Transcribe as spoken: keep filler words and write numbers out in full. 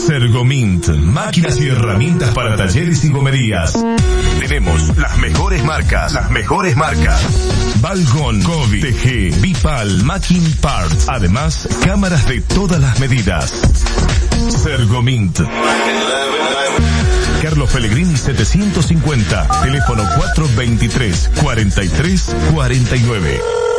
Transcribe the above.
Sergomint, máquinas y herramientas para talleres y gomerías. Tenemos las mejores marcas, las mejores marcas. Balgon, Kobe, T G, Bipal, Macking Parts. Además, cámaras de todas las medidas. Sergomint. Carlos Pellegrini setecientos cincuenta, teléfono cuatro veintitrés, cuarenta y tres, cuarenta y nueve.